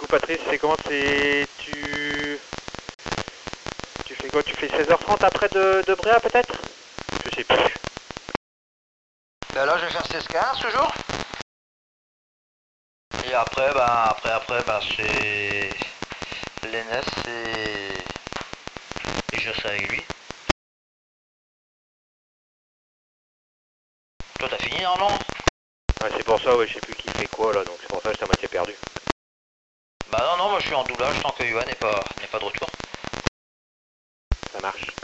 Patrice, c'est comment tu fais quoi? Tu fais 16h30 après de Bréa peut-être? Je sais plus. Ben là je vais faire 16-15 toujours. Et après c'est l'ENS et je serai avec lui. Toi t'as fini non? Ouais, c'est pour ça, ouais, je sais plus qui fait quoi là, donc c'est pour ça que j'étais à moitié perdu. Bah non, moi je suis en doublage tant que Yohan n'est pas de retour. Ça marche.